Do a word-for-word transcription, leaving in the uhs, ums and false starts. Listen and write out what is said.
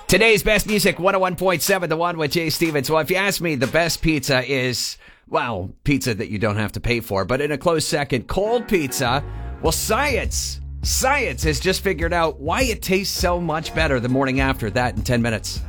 Today's best music, one oh one point seven, the one with Jay Stevens. Well, if you ask me, the best pizza is, well, pizza that you don't have to pay for. But in a close second, cold pizza. Well, science, science has just figured out why it tastes so much better the morning after. That in ten minutes.